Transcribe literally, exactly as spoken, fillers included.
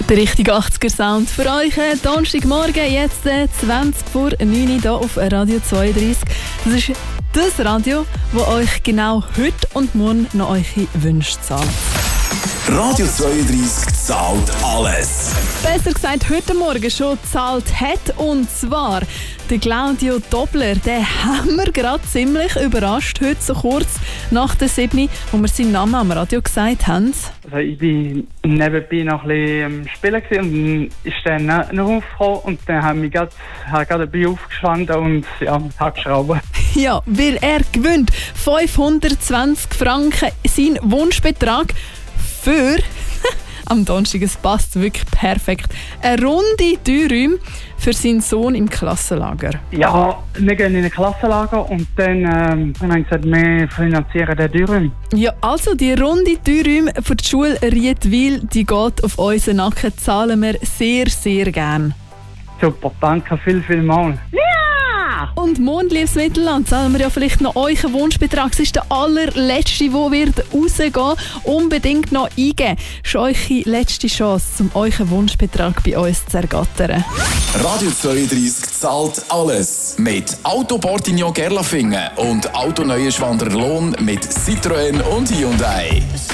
Der richtige achtziger-Sound für euch. Donnerstagmorgen, jetzt äh, zwanzig vor neun Uhr hier auf Radio zweiunddreißig. Das ist das Radio, das euch genau heute und morgen noch eure Wünsche zahlt. Radio zweiunddreißig zahlt alles. Besser gesagt, heute Morgen schon gezahlt hat. Und zwar der Claudio Dobler. Den haben wir gerade ziemlich überrascht. Heute so kurz nach der sieben, wo wir seinen Namen am Radio gesagt haben. Also ich war nebenbei noch ein bisschen am Spielen und ist dann noch aufgekommen. Und dann habe ich gerade, habe gerade dabei aufgestanden und ja, habe geschraubt. Ja, weil er gewinnt fünfhundertzwanzig Franken, sein Wunschbetrag für, am Donnerstag, es passt wirklich perfekt, eine runde Türräume für seinen Sohn im Klassenlager. Ja, wir gehen in ein Klassenlager und dann ähm, haben wir gesagt, wir finanzieren den Türraum. Ja, also die runde Türräume für die Schule Riedwil, die geht auf unseren Nacken, zahlen wir sehr, sehr gern. Super, danke viel, viel mal. Und morgen, liebes Mittelland, zahlen wir ja vielleicht noch euren Wunschbetrag. Es ist der allerletzte, der wird rausgehen. Unbedingt noch eingeben. Das ist eure letzte Chance, um euren Wunschbetrag bei uns zu ergattern. Radio zweiunddreißig zahlt alles. Mit Auto Portignon Gerlafingen und Auto Neuenschwander Lohn mit Citroën und Hyundai.